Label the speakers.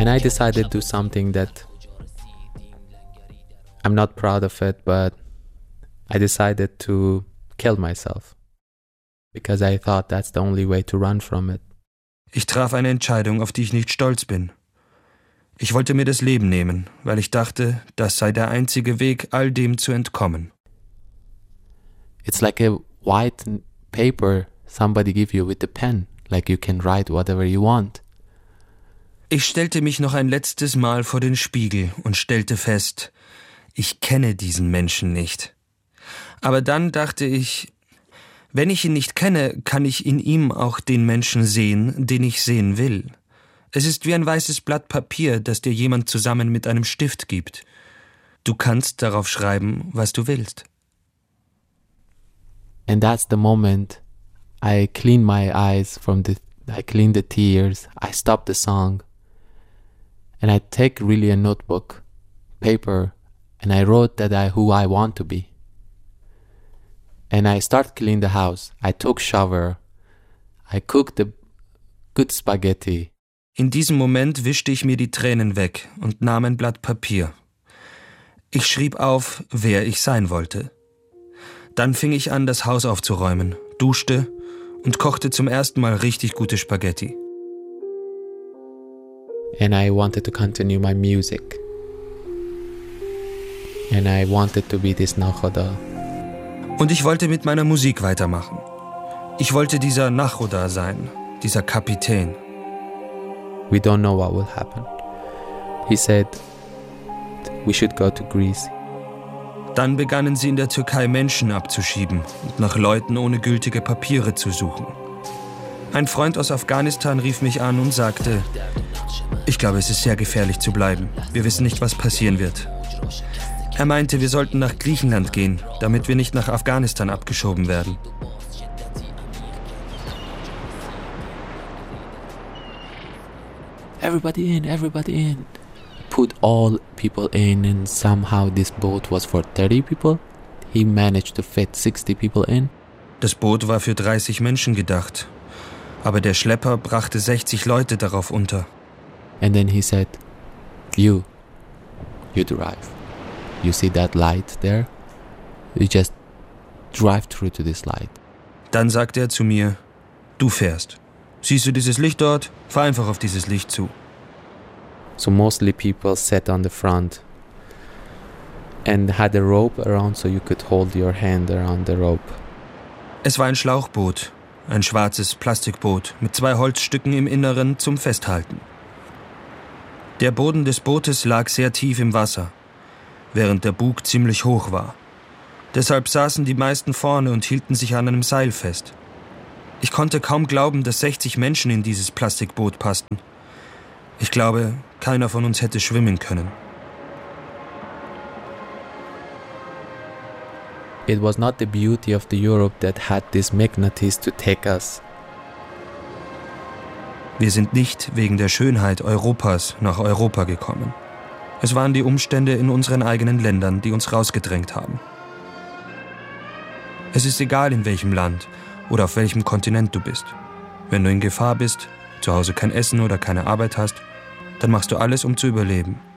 Speaker 1: And I decided to do something that I'm not proud of it, but I decided to kill myself because I thought that's the only way to run from it.
Speaker 2: Ich traf eine Entscheidung, auf die ich nicht stolz bin. Ich wollte mir das Leben nehmen, weil ich dachte, das sei der einzige Weg, all dem zu entkommen.
Speaker 1: It's like a white paper somebody give you with a pen, like you can write whatever you want.
Speaker 2: Ich stellte mich noch ein letztes Mal vor den Spiegel und stellte fest, ich kenne diesen Menschen nicht. Aber dann dachte ich, wenn ich ihn nicht kenne, kann ich in ihm auch den Menschen sehen, den ich sehen will. Es ist wie ein weißes Blatt Papier, das dir jemand zusammen mit einem Stift gibt. Du kannst darauf schreiben, was du willst.
Speaker 1: And that's the moment I clean my eyes I clean the tears, I stop the song, and I take really a notebook, paper, and I wrote who I want to be. And I start clean the house. I took shower. I cooked the good spaghetti.
Speaker 2: In diesem Moment wischte ich mir die Tränen weg und nahm ein Blatt Papier. Ich schrieb auf, wer ich sein wollte. Dann fing ich an, das Haus aufzuräumen, duschte und kochte zum ersten Mal richtig gute Spaghetti.
Speaker 1: And I wanted to continue my music. And I wanted to be this Nakhoda.
Speaker 2: Und ich wollte mit meiner Musik weitermachen. Ich wollte dieser Nakhoda sein, dieser Kapitän.
Speaker 1: We don't know what will happen. He said, we should go to Greece.
Speaker 2: Dann begannen sie in der Türkei Menschen abzuschieben und nach Leuten ohne gültige Papiere zu suchen. Ein Freund aus Afghanistan rief mich an und sagte, ich glaube, es ist sehr gefährlich zu bleiben. Wir wissen nicht, was passieren wird. Er meinte, wir sollten nach Griechenland gehen, damit wir nicht nach Afghanistan abgeschoben werden.
Speaker 1: Everybody in. Put all people in, and somehow this boat was for 30 people. He managed to fit 60 people in.
Speaker 2: Das Boot war für 30 Menschen gedacht, aber der Schlepper brachte 60 Leute darauf unter.
Speaker 1: And then he said, you drive. You see that light there? You just drive through to this light.
Speaker 2: Dann sagte er zu mir, du fährst. Siehst du dieses Licht dort? Fahr einfach auf dieses Licht zu.
Speaker 1: So mostly people sat on the front and had a rope around so you could hold your hand around the rope.
Speaker 2: Es war ein Schlauchboot, ein schwarzes Plastikboot mit 2 Holzstücken im Inneren zum Festhalten. Der Boden des Bootes lag sehr tief im Wasser, während der Bug ziemlich hoch war. Deshalb saßen die meisten vorne und hielten sich an einem Seil fest. Ich konnte kaum glauben, dass 60 Menschen in dieses Plastikboot passten. Ich glaube, keiner von uns hätte schwimmen können.
Speaker 1: It was not the beauty of the Europe that had this magnetism to take us.
Speaker 2: Wir sind nicht wegen der Schönheit Europas nach Europa gekommen. Es waren die Umstände in unseren eigenen Ländern, die uns rausgedrängt haben. Es ist egal, in welchem Land oder auf welchem Kontinent du bist. Wenn du in Gefahr bist, zu Hause kein Essen oder keine Arbeit hast, dann machst du alles, um zu überleben.